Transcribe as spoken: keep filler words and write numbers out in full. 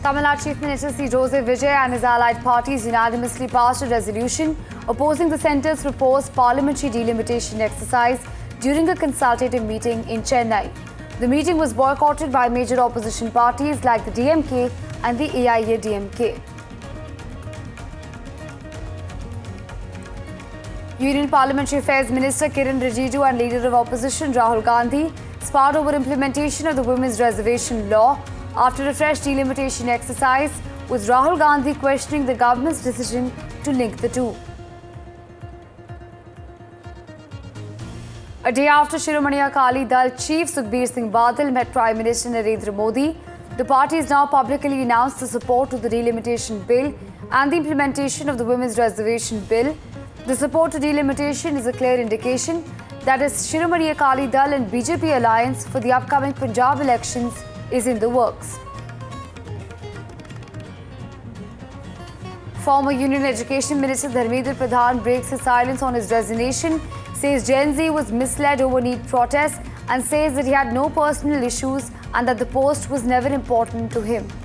Tamil Nadu Chief Minister C. Joseph Vijay and his allied parties unanimously passed a resolution opposing the centre's proposed parliamentary delimitation exercise during a consultative meeting in Chennai. The meeting was boycotted by major opposition parties like the D M K and the A I A D M K. Union Parliamentary Affairs Minister Kiren Rijiju and Leader of Opposition Rahul Gandhi sparred over implementation of the Women's Reservation Law after a fresh delimitation exercise, with Rahul Gandhi questioning the government's decision to link the two. A day after Shiromani Akali Dal Chief Sukhbir Singh Badal met Prime Minister Narendra Modi, the party has now publicly announced the support to the delimitation bill and the implementation of the Women's Reservation Bill. The support to delimitation is a clear indication that a Shiromani Akali Dal and B J P alliance for the upcoming Punjab elections is in the works. Former Union Education Minister Dharmendra Pradhan breaks his silence on his resignation, says Gen Z was misled over NEET protests and says that he had no personal issues and that the post was never important to him.